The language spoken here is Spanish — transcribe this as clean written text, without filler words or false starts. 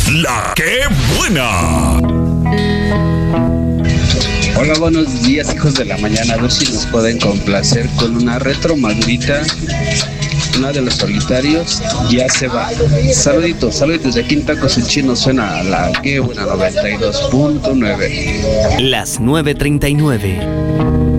La que buena. Hola, buenos días, hijos de la mañana. A ver si nos pueden complacer con una retro madurita. Una de los solitarios ya se va. Saluditos, saluditos. De aquí en Tacos el Chino suena la que buena 92.9. Las 9:39.